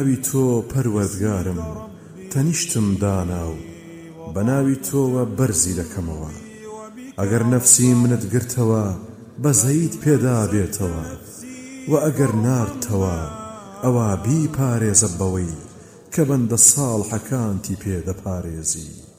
بناوی تۆ پەروەردگارم تەنیشتم دانا و بەناوی تۆوە بەرزی دەکەمەوە ئەگەر نەفسی منت گرتەوە بەزەیت پێدا بێتەوە و ئەگەر ناردتەوە ئەوە بیپارێزە بەوەی کە بەندە ساڵحەکانتی پێدەپارێزی